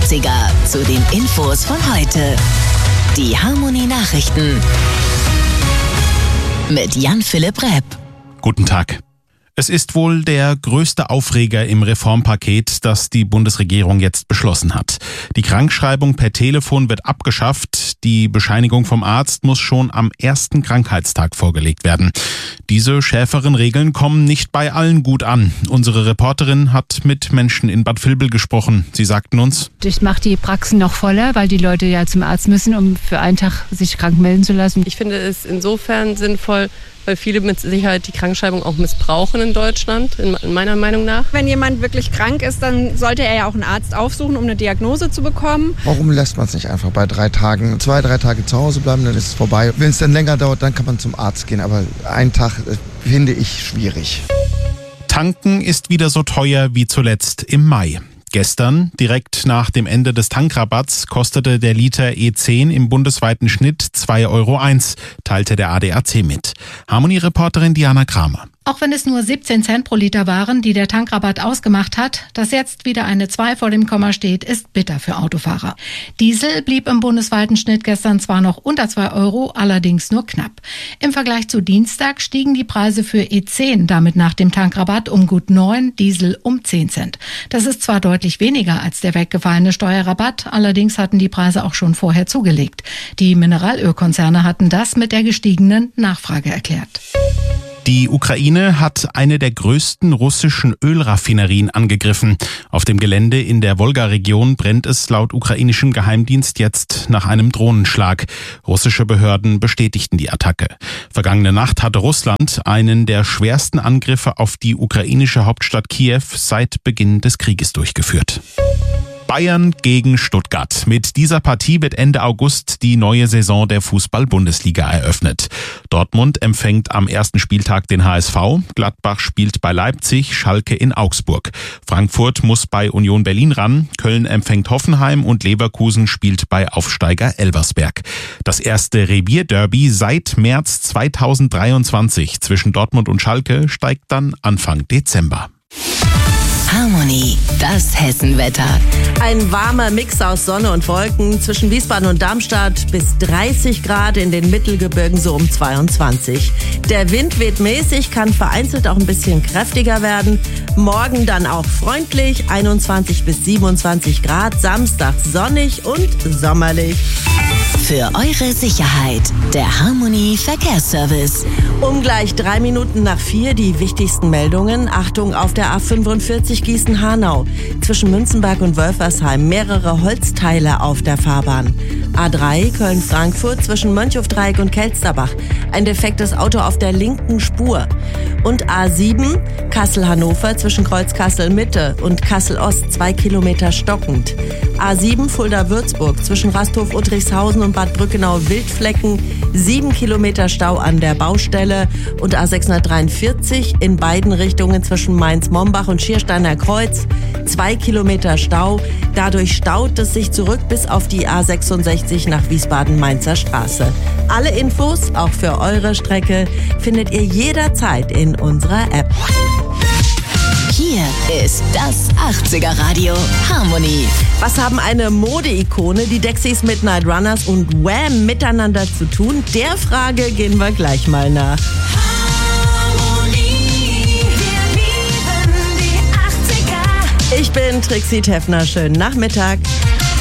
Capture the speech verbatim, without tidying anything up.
achtziger zu den Infos von heute. Die Harmonie Nachrichten mit Jan-Philipp Repp. Guten Tag. Es ist wohl der größte Aufreger im Reformpaket, das die Bundesregierung jetzt beschlossen hat. Die Krankschreibung per Telefon wird abgeschafft. Die Bescheinigung vom Arzt muss schon am ersten Krankheitstag vorgelegt werden. Diese schärferen Regeln kommen nicht bei allen gut an. Unsere Reporterin hat mit Menschen in Bad Vilbel gesprochen. Sie sagten uns: Das macht die Praxen noch voller, weil die Leute ja zum Arzt müssen, um für einen Tag sich krank melden zu lassen. Ich finde es insofern sinnvoll, weil viele mit Sicherheit die Krankschreibung auch missbrauchen in Deutschland, in meiner Meinung nach. Wenn jemand wirklich krank ist, dann sollte er ja auch einen Arzt aufsuchen, um eine Diagnose zu bekommen. Warum lässt man es nicht einfach bei drei Tagen, zwei, drei Tage zu Hause bleiben, dann ist es vorbei. Wenn es dann länger dauert, dann kann man zum Arzt gehen, aber einen Tag äh, finde ich schwierig. Tanken ist wieder so teuer wie zuletzt im Mai. Gestern, direkt nach dem Ende des Tankrabatts, kostete der Liter E zehn im bundesweiten Schnitt zwei Euro eins, teilte der A D A C mit. Harmonie-Reporterin Diana Kramer. Auch wenn es nur siebzehn Cent pro Liter waren, die der Tankrabatt ausgemacht hat, dass jetzt wieder eine zwei vor dem Komma steht, ist bitter für Autofahrer. Diesel blieb im bundesweiten Schnitt gestern zwar noch unter zwei Euro, allerdings nur knapp. Im Vergleich zu Dienstag stiegen die Preise für E zehn damit nach dem Tankrabatt um gut neun, Diesel um zehn Cent. Das ist zwar deutlich weniger als der weggefallene Steuerrabatt, allerdings hatten die Preise auch schon vorher zugelegt. Die Mineralölkonzerne hatten das mit der gestiegenen Nachfrage erklärt. Die Ukraine hat eine der größten russischen Ölraffinerien angegriffen. Auf dem Gelände in der Wolga-Region brennt es laut ukrainischem Geheimdienst jetzt nach einem Drohnenschlag. Russische Behörden bestätigten die Attacke. Vergangene Nacht hatte Russland einen der schwersten Angriffe auf die ukrainische Hauptstadt Kiew seit Beginn des Krieges durchgeführt. Bayern gegen Stuttgart. Mit dieser Partie wird Ende August die neue Saison der Fußball-Bundesliga eröffnet. Dortmund empfängt am ersten Spieltag den H S V, Gladbach spielt bei Leipzig, Schalke in Augsburg. Frankfurt muss bei Union Berlin ran, Köln empfängt Hoffenheim und Leverkusen spielt bei Aufsteiger Elversberg. Das erste Revierderby seit März zweitausenddreiundzwanzig zwischen Dortmund und Schalke steigt dann Anfang Dezember. Harmonie, das Hessenwetter. Ein warmer Mix aus Sonne und Wolken, zwischen Wiesbaden und Darmstadt bis dreißig Grad, in den Mittelgebirgen so um zweiundzwanzig. Der Wind weht mäßig, kann vereinzelt auch ein bisschen kräftiger werden. Morgen dann auch freundlich, einundzwanzig bis siebenundzwanzig Grad, Samstag sonnig und sommerlich. Für eure Sicherheit, der Harmonie Verkehrsservice. Um gleich drei Minuten nach vier die wichtigsten Meldungen. Achtung auf der A fünfundvierzig Gießen-Hanau. Zwischen Münzenberg und Wölfersheim mehrere Holzteile auf der Fahrbahn. A drei Köln-Frankfurt zwischen Mönchhofdreieck und Kelsterbach. Ein defektes Auto auf der linken Spur. Und A sieben Kassel-Hannover zwischen Kreuz-Kassel-Mitte und Kassel-Ost zwei Kilometer stockend. A sieben Fulda-Würzburg zwischen Rasthof-Uttrichshausen und Bad Brückenau-Wildflecken, sieben Kilometer Stau an der Baustelle. Und A sechshundertdreiundvierzig in beiden Richtungen zwischen Mainz-Mombach und Schiersteiner Kreuz, zwei Kilometer Stau. Dadurch staut es sich zurück bis auf die A sechsundsechzig nach Wiesbaden-Mainzer Straße. Alle Infos, auch für eure Strecke, findet ihr jederzeit in unserer App. Hier ist das achtziger Radio Harmonie. Was haben eine Modeikone, die Dexys Midnight Runners und Wham miteinander zu tun? Der Frage gehen wir gleich mal nach. Harmonie, wir lieben die achtziger. Ich bin Trixie Teffner. Schönen Nachmittag.